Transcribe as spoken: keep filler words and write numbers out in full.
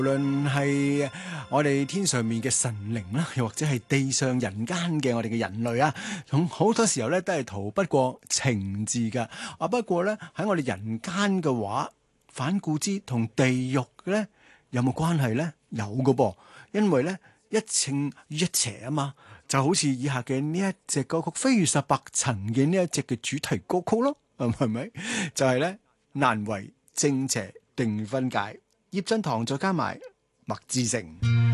無論係我哋天上面嘅神靈啦，又或者係地上人間嘅我哋嘅人類啊，咁好多時候咧都係逃不過情字噶。啊，不過咧喺我哋人間嘅話，反顧之同地獄咧有冇關係咧？有噶噃，因為咧一正一邪啊嘛，就好似以下嘅呢一隻歌曲《飛越十八層》嘅呢一隻嘅主題歌曲咯，係咪？就係咧難為正邪定分界。葉振棠再加埋麥志誠。